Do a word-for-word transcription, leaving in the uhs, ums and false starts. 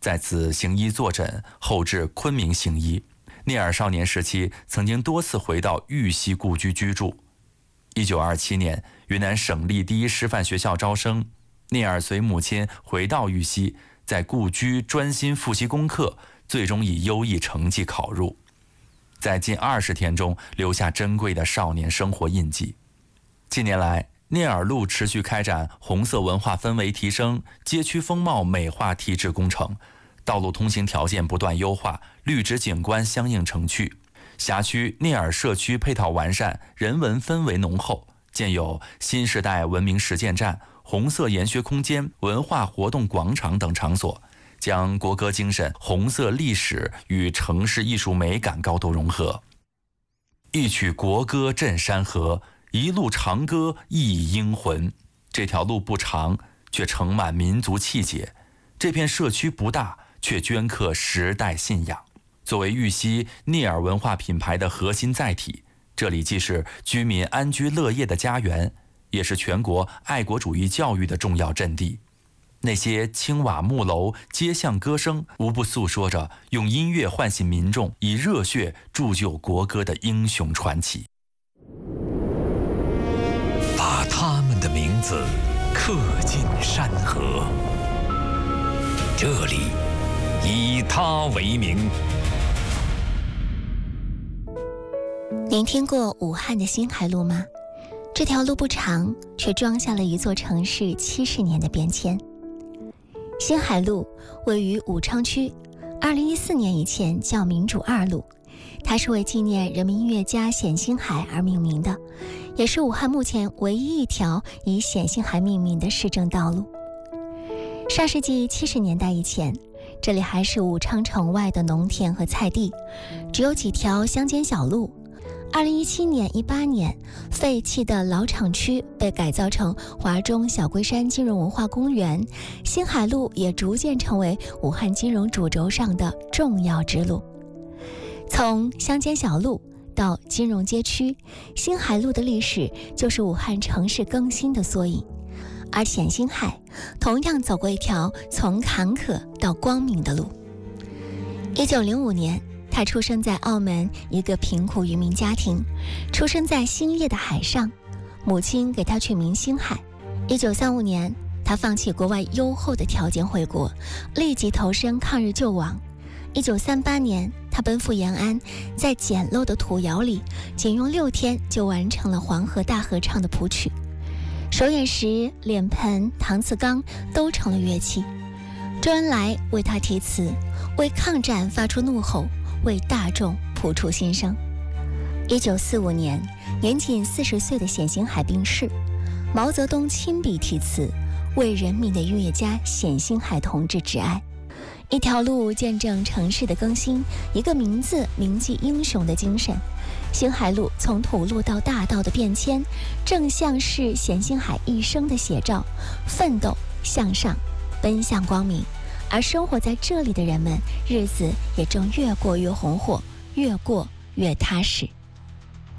在此行医坐诊，后至昆明行医。聂耳少年时期曾经多次回到玉溪故居居住。一九二七年，云南省立第一师范学校招生，聂耳随母亲回到玉溪，在故居专心复习功课，最终以优异成绩考入，在近二十天中留下珍贵的少年生活印记。近年来，聂耳路持续开展红色文化氛围提升、街区风貌美化提质工程，道路通行条件不断优化，绿植景观相应成趣。辖区聂耳社区配套完善，人文氛围浓厚，建有新时代文明实践站、红色研学空间、文化活动广场等场所，将国歌精神、红色历史与城市艺术美感高度融合。一曲国歌震山河，一路长歌忆英魂。这条路不长，却盛满民族气节；这片社区不大，却镌刻时代信仰。作为玉溪聂耳文化品牌的核心载体，这里既是居民安居乐业的家园，也是全国爱国主义教育的重要阵地。那些青瓦木楼、街巷歌声，无不诉说着用音乐唤醒民众、以热血铸就国歌的英雄传奇。 把他们的名字刻进山河，这里以他为名。 您听过武汉的辛亥路吗？这条路不长，却装下了一座城市七十年的变迁。辛亥路位于武昌区，二零一四年以前叫民主二路，它是为纪念人民音乐家冼星海而命名的，也是武汉目前唯一一条以冼星海命名的市政道路。上世纪七十年代以前，这里还是武昌城外的农田和菜地，只有几条乡间小路。二零一七年、一八年，废弃的老厂区被改造成华中小龟山金融文化公园，辛亥路也逐渐成为武汉金融主轴上的重要支路。从乡间小路到金融街区，辛亥路的历史就是武汉城市更新的缩影。而冼星海同样走过一条从坎坷到光明的路。一九零五年，他出生在澳门一个贫苦渔民家庭，出生在兴业的海上，母亲给他取名星海。一九三五年，他放弃国外优厚的条件回国，立即投身抗日救亡。一九三八年，他奔赴延安，在简陋的土窑里，仅用六天就完成了《黄河大合唱》的谱曲。手眼石、脸盆、搪瓷缸都成了乐器。周恩来为他题词，为抗战发出怒吼，为大众谱出心声。一九四五年，年仅四十岁的冼星海病逝，毛泽东亲笔题词，为人民的音乐家冼星海同志致哀。一条路见证城市的更新，一个名字铭记英雄的精神。辛亥路从土路到大道的变迁，正像是冼星海一生的写照，奋斗向上，奔向光明。而生活在这里的人们，日子也正越过越红火，越过越踏实。